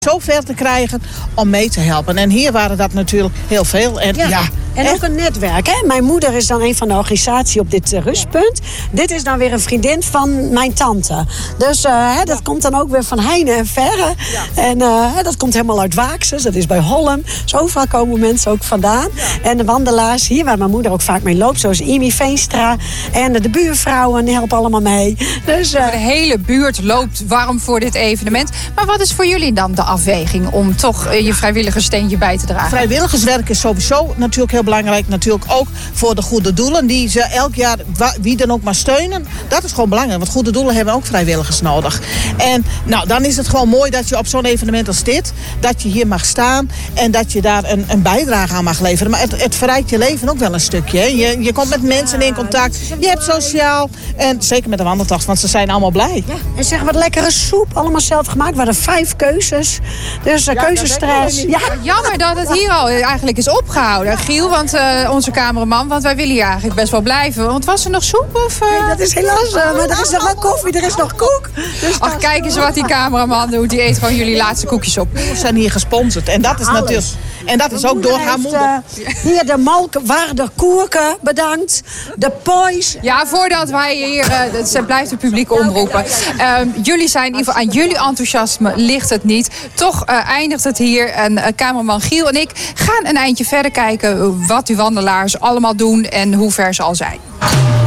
zo ver te krijgen om mee te helpen. En hier waren dat natuurlijk heel veel. En ook een netwerk. Hè? Mijn moeder is dan een van de organisatie op dit rustpunt. Dit is dan weer een vriendin van mijn tante. Dus dat komt dan ook weer van heine en verre. Ja. En dat komt helemaal uit Waaksens. Dat is bij Holm. Dus overal komen mensen ook vandaan. Ja. En de wandelaars hier, waar mijn moeder ook vaak mee loopt. Zoals Imi Veenstra. En de buurvrouwen helpen allemaal mee. Dus, de hele buurt loopt warm voor dit evenement. Maar wat is voor jullie dan de afweging om toch je vrijwilligerssteentje bij te dragen? Vrijwilligerswerk is sowieso natuurlijk heel belangrijk. Natuurlijk ook voor de goede doelen. Die ze elk jaar, wie dan ook maar steunen. Dat is gewoon belangrijk. Want goede doelen hebben ook vrijwilligers nodig. En nou, dan is het gewoon mooi dat je op zo'n evenement als dit, dat je hier mag staan en dat je daar een bijdrage aan mag leveren. Maar het verrijkt je leven ook wel een stukje. Hè? Je komt met mensen in contact. Je hebt sociaal. En zeker met de wandeltocht, want ze zijn allemaal blij. Ja. En zeg, wat lekkere soep. Allemaal zelf gemaakt. We hadden 5 keuzes. Dus keuzestress. Ja. Jammer dat het hier al eigenlijk is opgehouden. Giel, want onze cameraman, want wij willen hier eigenlijk best wel blijven. Want was er nog soep? Of, Nee, dat is helaas, maar er is nog wel koffie, er is nog koek. Dus ach, kijk eens wat die cameraman doet. Die eet gewoon jullie laatste koekjes op. We zijn hier gesponsord en dat is natuurlijk. En dat is ook door haar moeder. Hier de Malkwaarder Koerken, bedankt. De Pois. Ja, voordat wij hier, het blijft de publieke omroepen. Jullie zijn, in ieder geval aan jullie enthousiasme ligt het niet. Toch eindigt het hier. En cameraman Giel en ik gaan een eindje verder kijken wat die wandelaars allemaal doen en hoe ver ze al zijn.